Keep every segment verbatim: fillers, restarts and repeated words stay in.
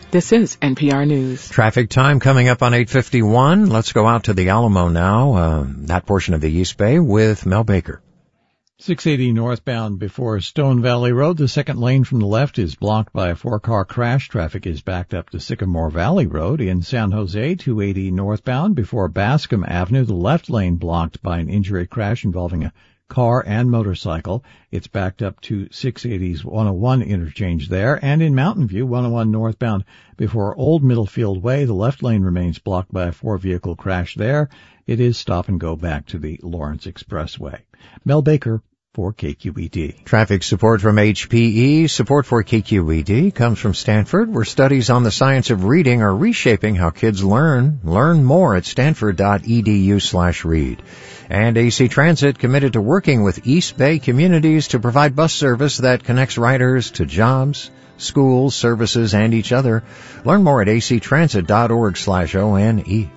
This is N P R News. Traffic time coming up on eight fifty-one. Let's go out to the Alamo now, uh, that portion of the East Bay, with Mel Baker. six eighty northbound before Stone Valley Road. The second lane from the left is blocked by a four-car crash. Traffic is backed up to Sycamore Valley Road. In San Jose, two eighty northbound before Bascom Avenue. The left lane blocked by an injury crash involving a car and motorcycle. It's backed up to six eighty's one oh one interchange there. And in Mountain View, one oh one northbound before Old Middlefield Way. The left lane remains blocked by a four-vehicle crash there. It is stop and go back to the Lawrence Expressway. Mel Baker for K Q E D. Traffic support from H P E. Support for K Q E D comes from Stanford, where studies on the science of reading are reshaping how kids learn. Learn more at stanford.edu slash read. And A C Transit committed to working with East Bay communities to provide bus service that connects riders to jobs, schools, services, and each other. Learn more at actransit.org slash O-N-E.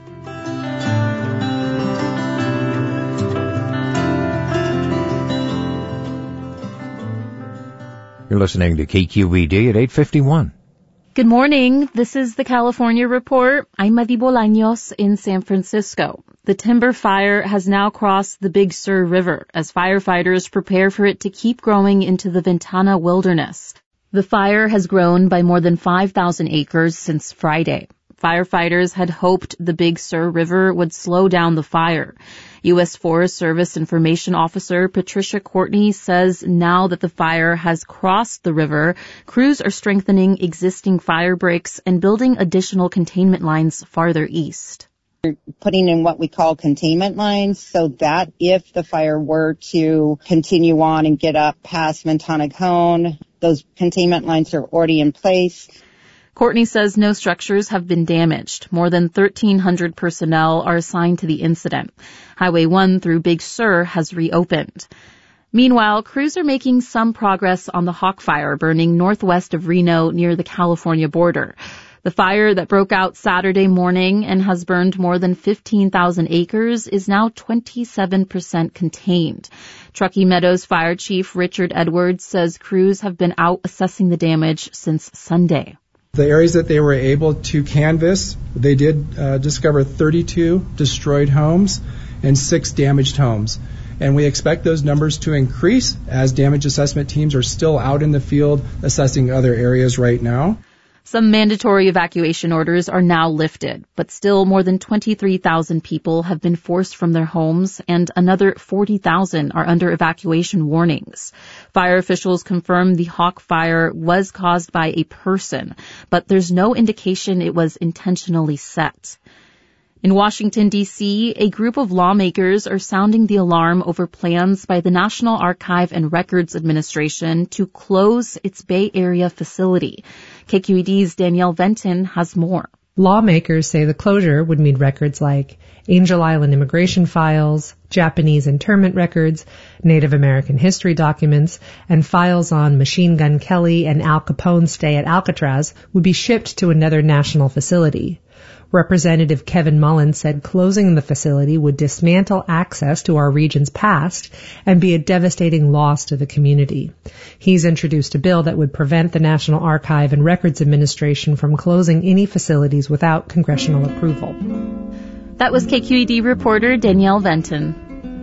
You're listening to K Q E D at eight fifty-one. Good morning. This is the California Report. I'm Madi Bolaños in San Francisco. The timber fire has now crossed the Big Sur River as firefighters prepare for it to keep growing into the Ventana Wilderness. The fire has grown by more than five thousand acres since Friday. Firefighters had hoped the Big Sur River would slow down the fire. U S Forest Service Information Officer Patricia Courtney says now that the fire has crossed the river, crews are strengthening existing fire breaks and building additional containment lines farther east. We're putting in what we call containment lines so that if the fire were to continue on and get up past Ventana Cone, those containment lines are already in place. Courtney says no structures have been damaged. More than thirteen hundred personnel are assigned to the incident. Highway one through Big Sur has reopened. Meanwhile, crews are making some progress on the Hawk Fire burning northwest of Reno near the California border. The fire that broke out Saturday morning and has burned more than fifteen thousand acres is now twenty-seven percent contained. Truckee Meadows Fire Chief Richard Edwards says crews have been out assessing the damage since Sunday. The areas that they were able to canvass, they did uh, discover thirty-two destroyed homes and six damaged homes. And we expect those numbers to increase as damage assessment teams are still out in the field assessing other areas right now. Some mandatory evacuation orders are now lifted, but still more than twenty-three thousand people have been forced from their homes and another forty thousand are under evacuation warnings. Fire officials confirm the Hawk Fire was caused by a person, but there's no indication it was intentionally set. In Washington, D C, a group of lawmakers are sounding the alarm over plans by the National Archive and Records Administration to close its Bay Area facility. K Q E D's Danielle Venton has more. Lawmakers say the closure would mean records like Angel Island immigration files, Japanese internment records, Native American history documents, and files on Machine Gun Kelly and Al Capone's stay at Alcatraz would be shipped to another national facility. Representative Kevin Mullen said closing the facility would dismantle access to our region's past and be a devastating loss to the community. He's introduced a bill that would prevent the National Archive and Records Administration from closing any facilities without congressional approval. That was K Q E D reporter Danielle Venton.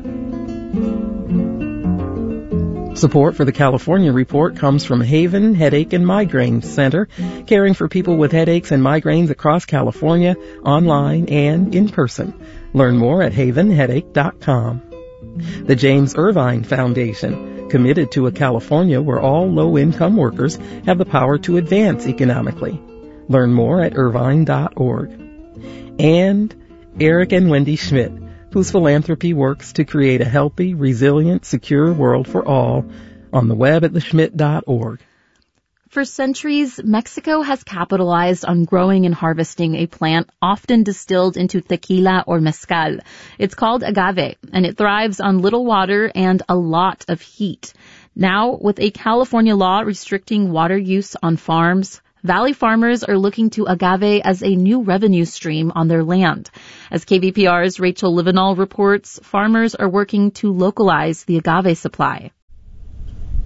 Support for the California Report comes from Haven Headache and Migraine Center, caring for people with headaches and migraines across California, online and in person. Learn more at haven headache dot com. The James Irvine Foundation, committed to a California where all low-income workers have the power to advance economically. Learn more at irvine dot org. And Eric and Wendy Schmidt, whose philanthropy works to create a healthy, resilient, secure world for all, on the web at the schmidt dot org. For centuries, Mexico has capitalized on growing and harvesting a plant often distilled into tequila or mezcal. It's called agave, and it thrives on little water and a lot of heat. Now, with a California law restricting water use on farms, Valley farmers are looking to agave as a new revenue stream on their land. As K V P R's Rachel Livenall reports, farmers are working to localize the agave supply.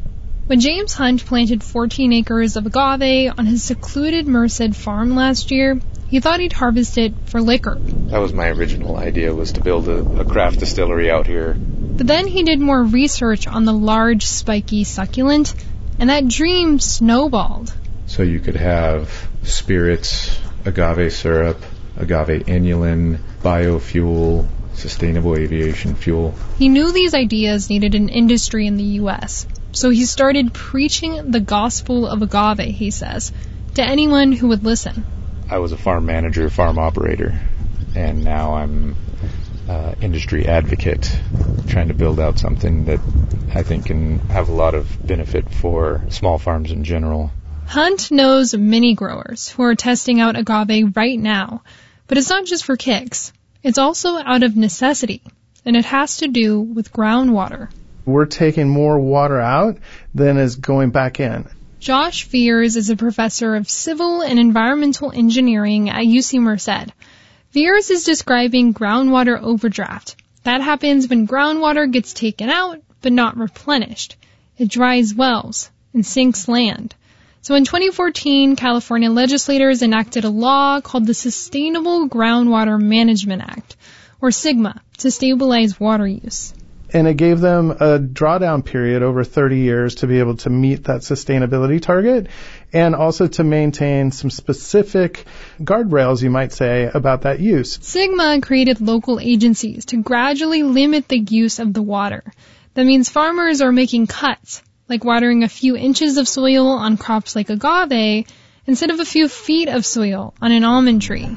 When James Hunt planted fourteen acres of agave on his secluded Merced farm last year, he thought he'd harvest it for liquor. That was my original idea, was to build a, a craft distillery out here. But then he did more research on the large, spiky succulent, and that dream snowballed. So you could have spirits, agave syrup, agave inulin, biofuel, sustainable aviation fuel. He knew these ideas needed an industry in the U S, so he started preaching the gospel of agave, he says, to anyone who would listen. I was a farm manager, farm operator, and now I'm uh, industry advocate, trying to build out something that I think can have a lot of benefit for small farms in general. Hunt knows many growers who are testing out agave right now, but it's not just for kicks. It's also out of necessity, and it has to do with groundwater. We're taking more water out than is going back in. Josh Veers is a professor of civil and environmental engineering at U C Merced. Veers is describing groundwater overdraft. That happens when groundwater gets taken out, but not replenished. It dries wells and sinks land. So in twenty fourteen, California legislators enacted a law called the Sustainable Groundwater Management Act, or SGMA, to stabilize water use. And it gave them a drawdown period over thirty years to be able to meet that sustainability target, and also to maintain some specific guardrails, you might say, about that use. SGMA created local agencies to gradually limit the use of the water. That means farmers are making cuts, like watering a few inches of soil on crops like agave instead of a few feet of soil on an almond tree.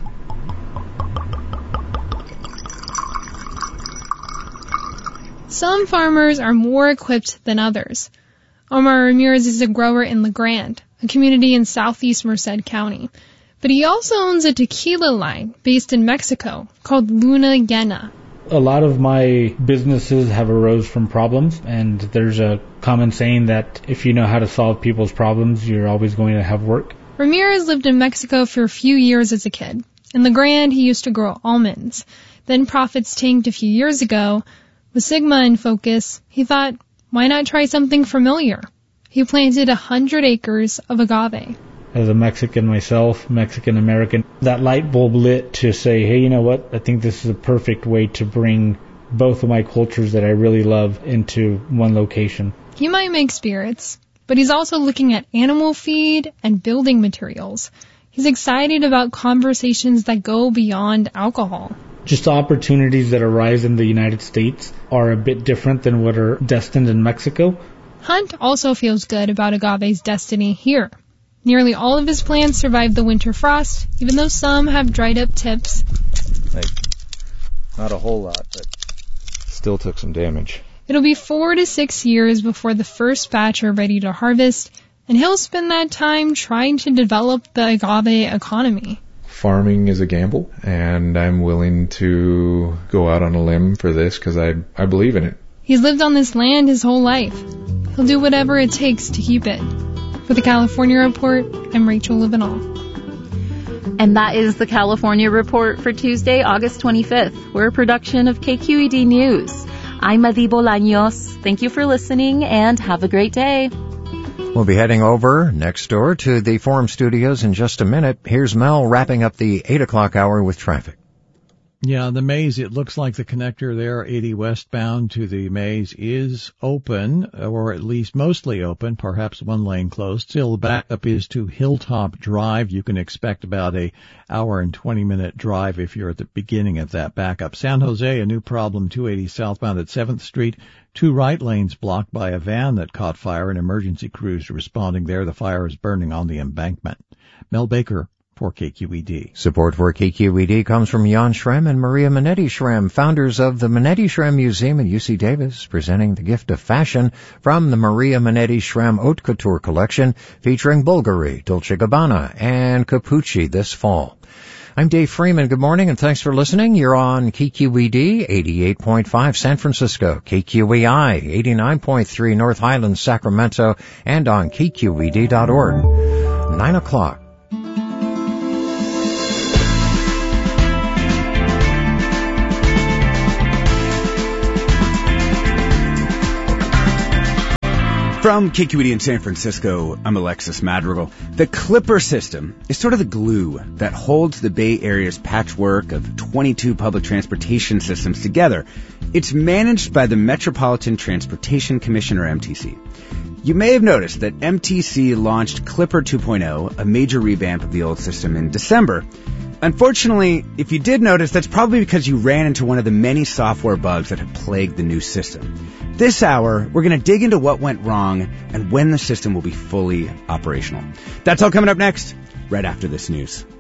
Some farmers are more equipped than others. Omar Ramirez is a grower in La Grande, a community in southeast Merced County. But he also owns a tequila line based in Mexico called Luna Llena. A lot of my businesses have arose from problems, and there's a common saying that if you know how to solve people's problems, you're always going to have work. Ramirez lived in Mexico for a few years as a kid. In La Grande, he used to grow almonds. Then profits tanked a few years ago. With SGMA in focus, he thought, why not try something familiar? He planted a hundred acres of agave. As a Mexican myself, Mexican-American, that light bulb lit to say, hey, you know what? I think this is a perfect way to bring both of my cultures that I really love into one location. He might make spirits, but he's also looking at animal feed and building materials. He's excited about conversations that go beyond alcohol. Just the opportunities that arise in the United States are a bit different than what are destined in Mexico. Hunt also feels good about agave's destiny here. Nearly all of his plants survived the winter frost, even though some have dried up tips. Like, not a whole lot, but still took some damage. It'll be four to six years before the first batch are ready to harvest, and he'll spend that time trying to develop the agave economy. Farming is a gamble, and I'm willing to go out on a limb for this because I, I believe in it. He's lived on this land his whole life. He'll do whatever it takes to keep it. For the California Report, I'm Rachel Livinall. And that is the California Report for Tuesday, August twenty-fifth. We're a production of K Q E D News. I'm Madi Bolaños. Thank you for listening, and have a great day. We'll be heading over next door to the Forum Studios in just a minute. Here's Mel wrapping up the eight o'clock hour with traffic. Yeah, the maze, it looks like the connector there, eighty westbound to the maze, is open, or at least mostly open, perhaps one lane closed. Still, the backup is to Hilltop Drive. You can expect about a hour and twenty minute drive if you're at the beginning of that backup. San Jose, a new problem, two eighty southbound at seventh Street. Two right lanes blocked by a van that caught fire, and emergency crews responding there. The fire is burning on the embankment. Mel Baker for K Q E D. Support for K Q E D comes from Jan Schrem and Maria Minetti Schrem, founders of the Minetti Schrem Museum at U C Davis, presenting the gift of fashion from the Maria Minetti Schrem Haute Couture collection, featuring Bulgari, Dolce Gabbana, and Capucci this fall. I'm Dave Freeman. Good morning, and thanks for listening. You're on K Q E D eighty-eight point five San Francisco, K Q E I eighty-nine point three North Highlands, Sacramento, and on K Q E D dot org. Nine o'clock. From K Q E D in San Francisco, I'm Alexis Madrigal. The Clipper system is sort of the glue that holds the Bay Area's patchwork of twenty-two public transportation systems together. It's managed by the Metropolitan Transportation Commission, or M T C. You may have noticed that M T C launched Clipper two point oh, a major revamp of the old system, in December. Unfortunately, if you did notice, that's probably because you ran into one of the many software bugs that have plagued the new system. This hour, we're going to dig into what went wrong and when the system will be fully operational. That's all coming up next, right after this news.